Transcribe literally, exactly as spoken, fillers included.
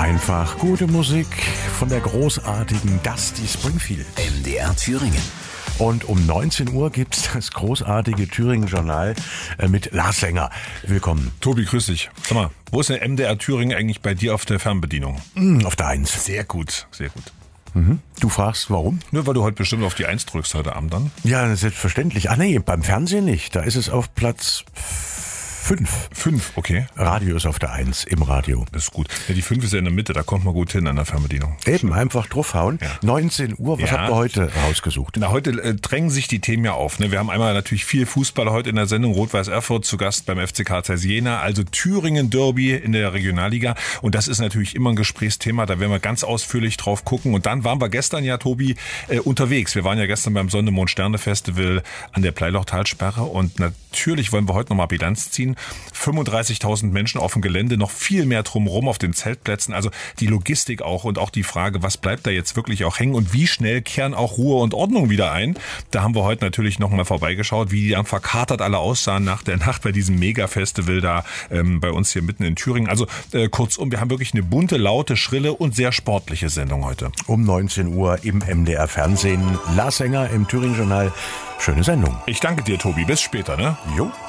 Einfach gute Musik von der großartigen Dusty Springfield. M D R Thüringen. Und um neunzehn Uhr gibt's das großartige Thüringen-Journal mit Lars Sänger. Willkommen. Tobi, grüß dich. Sag mal, wo ist der M D R Thüringen eigentlich bei dir auf der Fernbedienung? Mm, auf der Eins. Sehr gut, sehr gut. Mhm. Du fragst, warum? Nur weil du heute bestimmt auf die Eins drückst heute Abend dann. Ja, selbstverständlich. Ah nee, beim Fernsehen nicht. Da ist es auf Platz fünf. Fünf, okay. Radio ist auf der Eins im Radio. Das ist gut. Ja, die fünf ist ja in der Mitte, da kommt man gut hin an der Fernbedienung. Eben, einfach draufhauen. Ja. neunzehn Uhr, was Ja. habt ihr heute rausgesucht? Na, heute äh, drängen sich die Themen ja auf. Ne? Wir haben einmal natürlich viel Fußball heute in der Sendung. Rot-Weiß Erfurt zu Gast beim F C Karl Zeiss Jena, also Thüringen-Derby in der Regionalliga. Und das ist natürlich immer ein Gesprächsthema, da werden wir ganz ausführlich drauf gucken. Und dann waren wir gestern ja, Tobi, äh, unterwegs. Wir waren ja gestern beim Sonne-Mond-Sterne-Festival an der Pleiloch-Talsperre und natürlich wollen wir heute nochmal Bilanz ziehen. fünfunddreißigtausend Menschen auf dem Gelände, noch viel mehr drumherum auf den Zeltplätzen. Also die Logistik auch und auch die Frage, was bleibt da jetzt wirklich auch hängen und wie schnell kehren auch Ruhe und Ordnung wieder ein. Da haben wir heute natürlich nochmal vorbeigeschaut, wie die dann verkatert alle aussahen nach der Nacht bei diesem Mega-Festival da ähm, bei uns hier mitten in Thüringen. Also äh, kurzum, wir haben wirklich eine bunte, laute, schrille und sehr sportliche Sendung heute. Um neunzehn Uhr im M D R Fernsehen. Lars Sänger im Thüringen-Journal. Schöne Sendung. Ich danke dir, Tobi. Bis später, ne? Jo.